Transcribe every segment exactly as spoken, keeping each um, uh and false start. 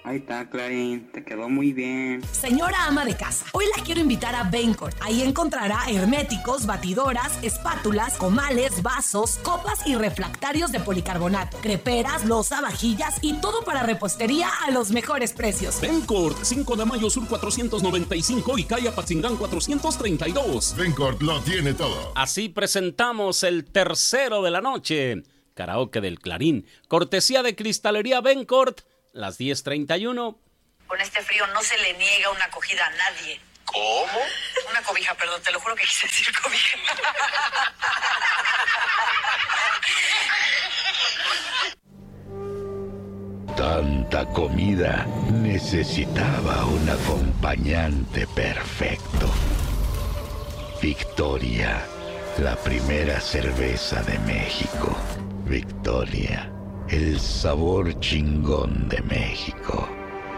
Ahí está, Clarín, te quedó muy bien. Señora ama de casa, hoy la quiero invitar a Bencourt. Ahí encontrará herméticos, batidoras, espátulas, comales, vasos, copas y refractarios de policarbonato, creperas, loza, vajillas y todo para repostería a los mejores precios. Bencourt, cinco de mayo sur cuatrocientos noventa y cinco y calle Apatzingán cuatrocientos treinta y dos. Bencourt lo tiene todo. Así presentamos el tercero de la noche. Karaoke del Clarín, cortesía de Cristalería Bencourt. Las diez treinta y uno. Con este frío no se le niega una acogida a nadie. ¿Cómo? Una cobija, perdón, te lo juro que quise decir cobija. Tanta comida necesitaba un acompañante perfecto. Victoria, la primera cerveza de México. Victoria, el sabor chingón de México.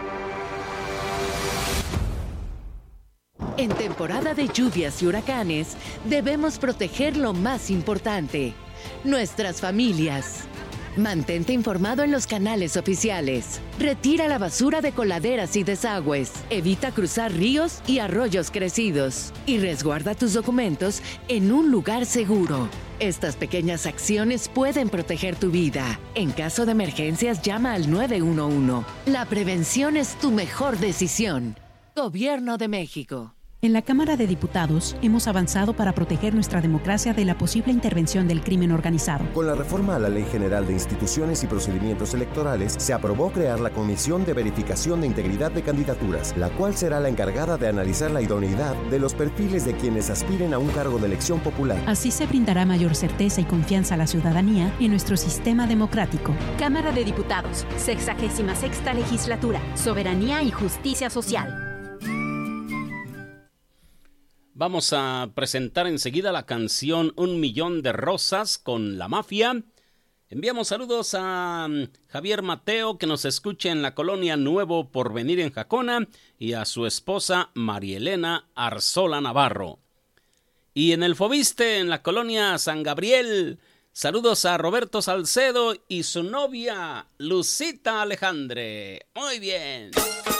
En temporada de lluvias y huracanes, debemos proteger lo más importante, nuestras familias. Mantente informado en los canales oficiales. Retira la basura de coladeras y desagües. Evita cruzar ríos y arroyos crecidos. Y resguarda tus documentos en un lugar seguro. Estas pequeñas acciones pueden proteger tu vida. En caso de emergencias, llama al nueve uno uno. La prevención es tu mejor decisión. Gobierno de México. En la Cámara de Diputados hemos avanzado para proteger nuestra democracia de la posible intervención del crimen organizado. Con la reforma a la Ley General de Instituciones y Procedimientos Electorales, se aprobó crear la Comisión de Verificación de Integridad de Candidaturas, la cual será la encargada de analizar la idoneidad de los perfiles de quienes aspiren a un cargo de elección popular. Así se brindará mayor certeza y confianza a la ciudadanía en nuestro sistema democrático. Cámara de Diputados, sexagésima sexta legislatura, Soberanía y Justicia Social. Vamos a presentar enseguida la canción Un Millón de Rosas con La Mafia. Enviamos saludos a Javier Mateo, que nos escucha en la colonia Nuevo Porvenir en Jacona, y a su esposa Marielena Arzola Navarro. Y en el Fobiste, en la colonia San Gabriel, saludos a Roberto Salcedo y su novia Lucita Alejandre. Muy bien.